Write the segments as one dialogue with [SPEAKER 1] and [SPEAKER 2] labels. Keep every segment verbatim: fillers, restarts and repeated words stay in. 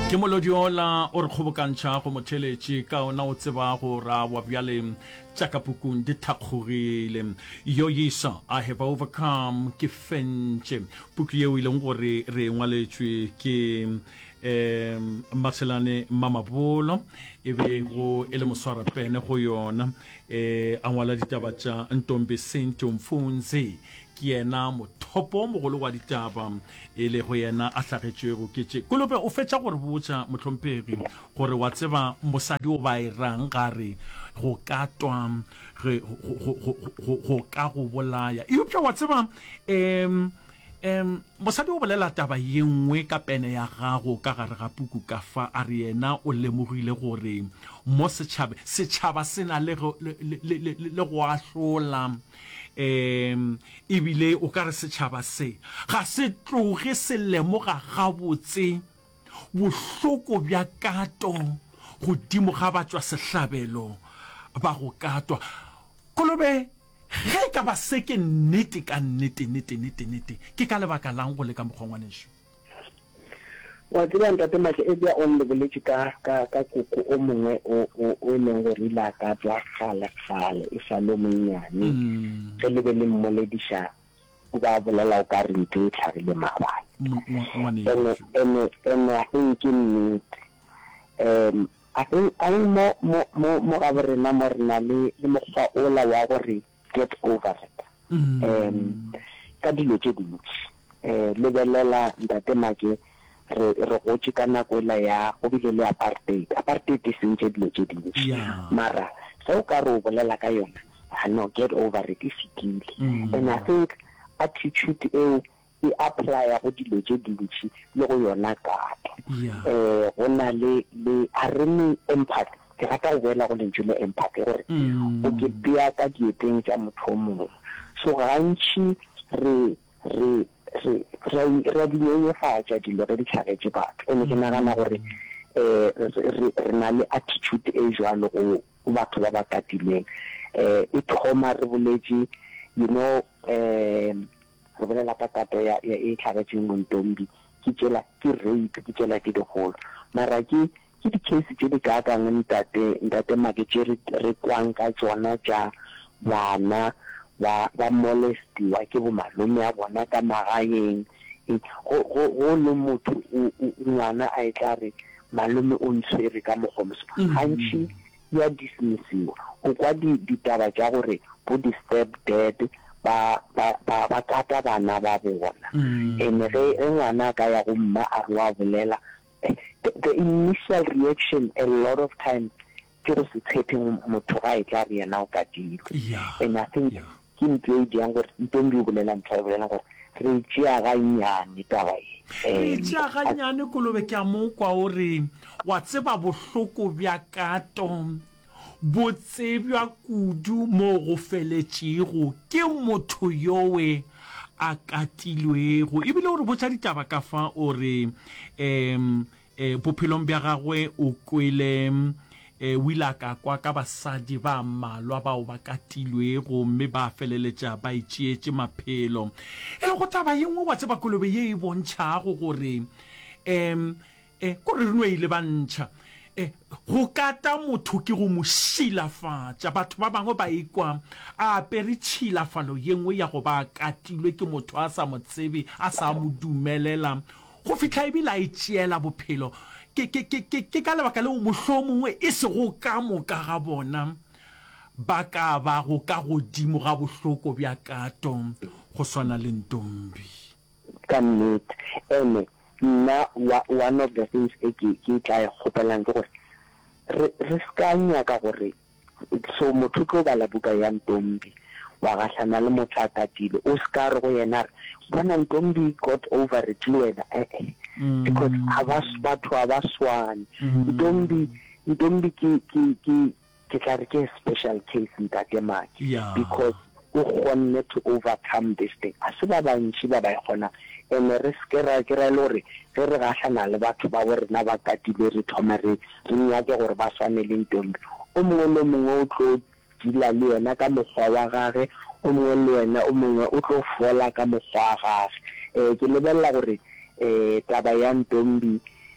[SPEAKER 1] ke molodiola o re kgobokantšha go motheletše ka ona o tseba go ra wa bjale tšaka pukung di thakgogile yo yesa I have overcome ke fentše puku yeo e leng gore re ngwaletšwe ke um Marcelane Mamabolo e be go e le moswara pene go yona eh a ngwala ditaba tša Ntombi Sento Mfunzi ke yena mothopo mogolo wa ditaba e le go yena a hlagetšego ke tše Kolobe o fetša gore botša motlhompegi gore wa tseba mosadi o ba irang gare go katwa go ka go bolaya e upša wa tseba em em mosadi o bolela taba ye nngwe ka pene ya gago ka gare ga puku ka fa a re yena o lemogile gore mo setšhaba setšhaba se na le le go ahlola em ebile o ka re setšhaba se ga se tloge se lemoga gabotse bohloko bja kato godimo ga batswa sehlabelo ba go katwa Kolobe ge ka ba se ke nnete ka nnete nnete nnete nnete ke ka lebaka lang go le ka mogongwanesho
[SPEAKER 2] wa tsela ntate make e bia on le boletse ka ka ka koko o mongwe o o leng gore la ka tswa kgale kgale e sa le monnyane ke le be le mmoledisha o ba bolela o ka re ntse e tlhagile mabane ene ene ene a think in um I think I mo mo mo mo ga re na mo rena le le mogwa o la wa gore get over it um ka dilo tse dintsi eh le belela ntate make re re go tšika nako la ya go bile le apartheid apartheid e sentse dilo tse dintsi mara ge o ka re o bolela ka yona no get over it e fitile and I think attitude e e apply go dilo tse dintsi le go yona kato eh go na le le a re ni impact ke rata go boela go lentse le impact gore o ke bia ka dieteng tša motho mongwe so gantši re re re re dinyenyefatša dilo re di tlhagetše batho ene ke nagana gore eh re na le attitude e jwalo go batho ba ba katileng eh e thoma re boletše you know eh re bolela ka kato ya e tlhagetšeng Ntombi ke tsela ke rape ke tsela ke digolo mara ke ke di case tse di ka ka ntate ntate make tse re kwang ka tsona tša bana ba ba molestiwa ke bo malome a bona ka magaeng go go le motho ngwana a e tla re malome o ntshwere ka mogomso gantši ya dismissiwa o kwa ditaba tša gore bo di step dad ba ba ba kata bana ba bona ene ge ngwana ka ya go mma a re wa bolela the initial reaction a lot of time ke re se tsheteng motho ga e tla re yena o ka dilo and I think ke ntse di yang gore Ntombi o bolela ntho e bolela gore re tšea ga nyane taba
[SPEAKER 1] e re tšea ga nyane Kolobe ke a mo kwa o re wa tseba bohloko bja kato botsebja kudu mo go feletšego ke motho yowe a katilwego ebile o re botša ditaba ka fa o re um bophelong bja gagwe o kwele e wila ka kwa ka basadi ba malwa bao ba katilwego mme ba feleletša ba itšeetše maphelo e le go taba yengwe wa tseba Kolobe ye e bontšhago gore um e gore re no ile ba ntšha e go kata motho ke go mo šilafatša batho ba bangwe ba ikwa a apere tšhilafalo yengwe ya go ba katilwe ke motho a sa mo tsebe a sa mo dumelela go fitla ebile a itšeela bophelo ke ke ke ke ka lebaka le mohlomongwe e se go ka moka ga bona ba ka ba go ka godimo ga bohloko bja kato go swana le Ntombi
[SPEAKER 2] ka nnete ene nna one of the things e ke ke tla gopelang ke gore re skanya ka gore so motho tlo bala buka ya Ntombi wa gahlana le motho a katile o ska re go yena bona Ntombi got over it wena eh because abas batho abaswane Ntombi Ntombi ki ki ki ke tla re ke special case ntate make because o kgonne to overcome this thing a se ba bantši ba ba gona ene re skera ke ra lore ge re gahlana le batho ba gore na ba katile re thoma re re nyake gore ba swane le Ntombi o mongwe le mongwe o tlo dila le yena ka mokgwa wa gage o mongwe le yena o mongwe o tlo fola ka mokgwa wa gage eh ke lebella gore eh taba ya Ntombi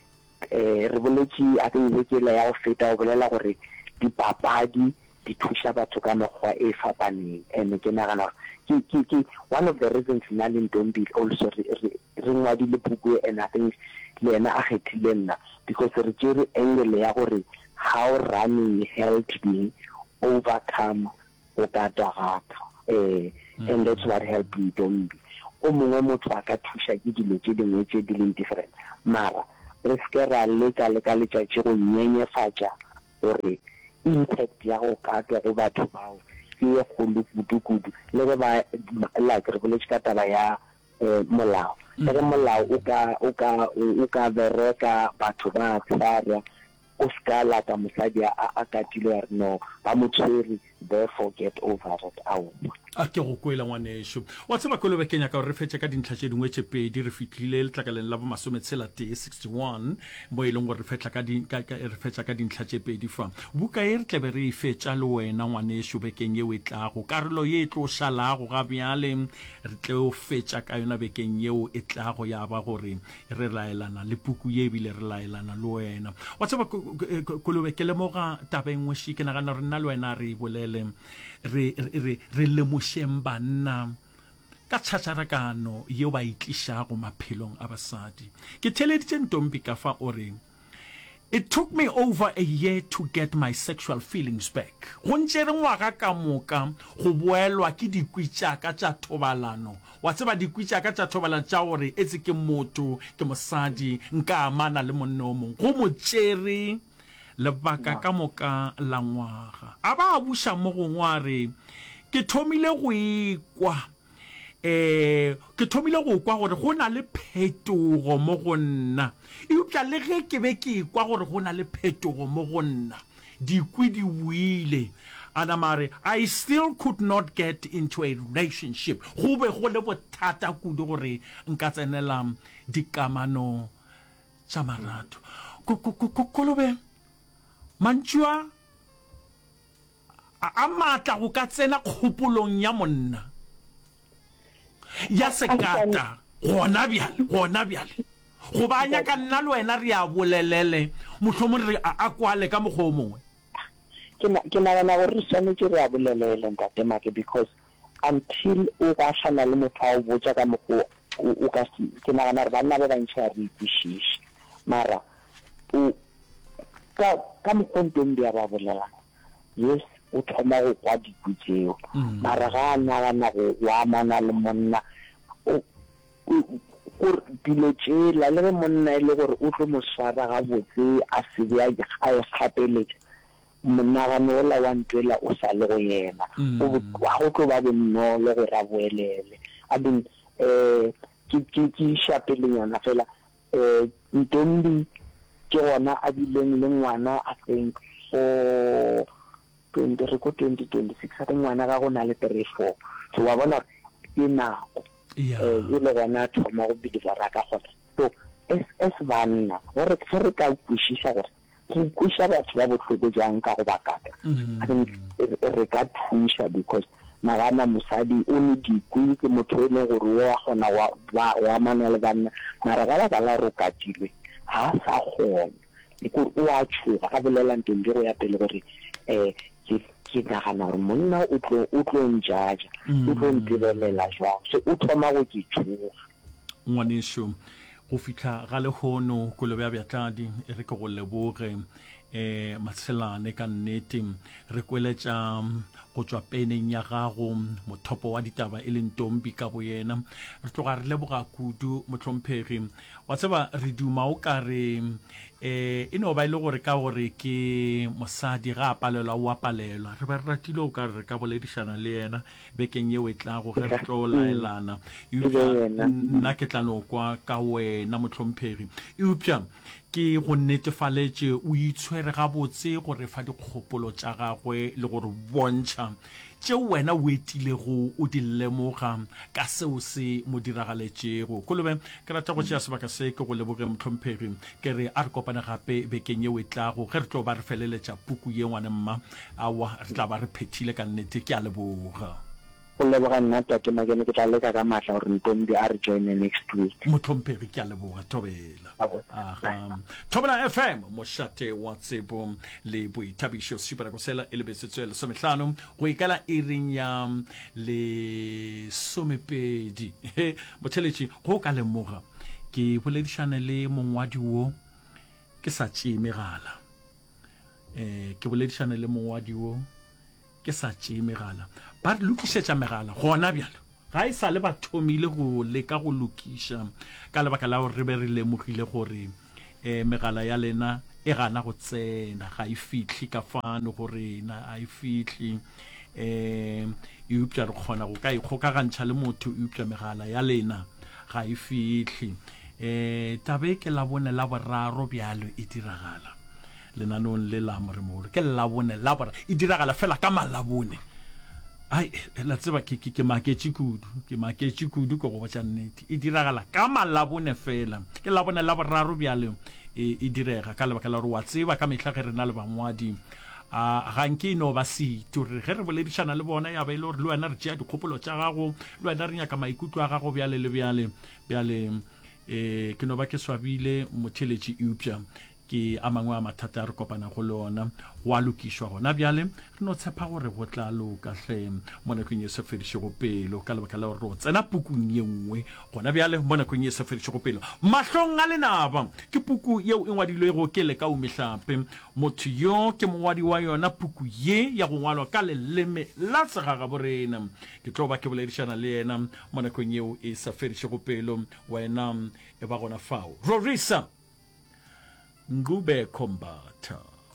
[SPEAKER 2] eh re boletse a ke ile ya go feta go bolela gore dipapadi di thusa batho ka mekgwa e fapaneng ene ke nagana ke ke ke one of the reasons nna le Ntombi also re ngwadile buku and I think le ena a khethile nna because re tsere angle ya gore how running helped me overcome botata eh and that's what helped me Ntombi o mongwe motho a ka thusa ke dilo tse dingwe tse di leng different mara re se ra leka le ka letšatši go nyenyefatša gore impact ya go ka go batho bao ke ye go kudu le ba like re boletse ka taba ya molao le molao o ka o ka o ka bereka batho ba tsara o ska la ka mosadi a ka tile no ba motshweri therefore get over it out
[SPEAKER 1] a ke go kwela ngwanesho wa tseba kolo be Kenya ka re fetse ka dintlha tše dingwe tše pedi re fitlhile le tlakaleng la bo masometsela te sixty-one mo e leng gore re fetla ka di ka re fetsa ka dintlha tše pedi fa buka e re tlebe re e fetša le wena ngwanesho bekeng ye o etlago karolo ye tlo shalago ga bjale re tle o fetša ka yona bekeng yeo e tlago ya ba gore re laelana le puku ye bile re laelana le wena wa tseba kolo be ke le moga tabeng we shi ke nagana re nna le wena re bolele re re re le mosheng banna ka tšhatšarakano yeo ba itlišago maphelong a basadi ke theleditše Ntombi ka fa ore it took me over a year to get my sexual feelings back go ntše re ngwaga ka moka go boelwa ke dikwitšaka tša thobalano wa tseba dikwitšaka tša thobalano tša gore etse ke motho ke mosadi nka amana le monna o mongwe go mo tšere lebaka ka moka la ngwaga a ba a buša mo gongwe a re ke thomile go ikwa eh ke thomile go kwa gore go na le phetogo mo go nna e upša le ge ke be ke kwa gore go na le phetogo mo go nna dikwi di buile ana mare I still could not get into a relationship go be go le bothata kudu gore nka tsenela dikamano tša marato kolobe mantšwa a matla go ka tsena kgopolong ya monna ya sekata gona bjale gona bjale go banya ka nna le wena re a bolelele mohlomong re a kwale ka mogho mongwe
[SPEAKER 2] ke nagana gore re tshwanetse re a bolelele ntate make because until o ka shana le motho a o botsa ka mogho o ka ke nagana re banna ba bantši a re ikwešiše mara ka ka Ntombi a ba bolela yes o thoma go kwa dikwi tseo mara ga a nagana go wa amana le monna o dilo tsela le ge monna e le gore o tlo mo swara gabotse a se be a ikgapeletša monagano ola wa ntwela o sa le go yena go tlo ba bonolo gore a boelele a ben um ke išapelenyana fela um Ntombi ke gona a bileng le ngwana a think for twenty re ko twenty twenty-six a ngwana ga go na le three four so wa bona ke nako eh e le gona thoma go bidisa raka gore so es es banna gore ke re ka kwishisha gore ke kwisha batho ba botlhoko jang ka go bakata I think re ka thusa because magana mosadi o ne dikwi ke motho le gore wa gona wa wa mana le banna mara ga ba la ro katilwe ha sa gona e ko o a tshuga ga bolela Ntombi go ya pele gore eh ke nagana gore monna o tlo o tlo njaja o tlo ntibelela jwang so o thoma go ke tshuga
[SPEAKER 1] ngwanesho go fitlha ga lehono kolobe ya bjatladi e re ke go leboge eh matselane ka nnete re kweletša go tswa peneng ya gago mothopo wa ditaba e leng Ntombi ka bo yena re tloga re leboga kudu motlhomphegi wa tseba re duma o ka re eh e no ba ile gore ka gore ke mosadi ga a palelwa o a palelwa re ba re ratile o ka re ka boledišana le yena bekeng yeo e tlago ge re tlo laelana nna ke tla no kwa ka wena motlhomphegi e upša ke go netefaletše o itshwere gabotse gore fa dikgopolo tša gagwe le gore bontšha tšeo wena o etilego o di lemoga ka seo se mo diragaletšego kolobe ke rata go tšea sebaka se ke go leboge motlhomphegi ke re a re kopane gape bekeng yeo e tlago ge re tlo ba re feleletša puku ye ngwane mma awa re tla ba re phethile ka nnete ke a leboga.
[SPEAKER 2] go leboga nna Tate Makene ke tla leka ka matla gore Ntombi a re joine next week.
[SPEAKER 1] motlhomphegi ke a leboga thobela aga thobela F M mošate wa tsebo le boithabišo separa kosela e lebesetswe le somehlano go ikala iring ya le somepedi motheletši go ka lemoga ke boledišane le mongwadi wo ke sa tšee megala eh ke boledišane le mongwadi wo ke sa tšee megala ba re lokišetša megala gona bjalo ga e sa le ba thomile go leka go lokiša ka lebaka la gore re be re lemogile gore um megala ya lena e gana go tsena ga e fitlhe ka fano go rena a e fitlhe um e upša re kgona go ka ikgokagantšha le motho e upša megala ya lena ga e fitlhe um tabe ke la bone la boraro bjalo e diragala lenanong le la moremore ke la bone la boraro e diragala fela ka malabone ai la tseba ke ke maketši kudu ke maketši kudu go go tša nnete e diragala ka malabone fela ke la bone la boraro bjalo e direga ka lebaka la gore wa tseba ka mehla ge re na le bangwadi a ga nke no ba sito re ge re boledišana le bona ya ba ile gore le wena re tšea dikgopolo tša gago le wena re nyaka maikutlo a gago bjale le bjale bjale eh ke no ba ke swabile motheletši eupša ke a mangwe a mathata a re kopana go le ona wa lokišwa gona bjale re no tshepa gore go tla loka hle mo nakong e se fedišego pelo ka lebaka la gore o tsena pukung ye nngwe gona bjale mo nakong e se fedišego pelo mahlong a lenaba ke puku yeo e ngwadilwego ke le ka umehlape motho yo ke mongwadi wa yona puku ye ya go ngwalwa ka leleme la segaga borena ke tlo ba ke boledišana le yena mo nakong yeo e se fedišego pelo wena e ba gona fao Rorisa Ngube Combat.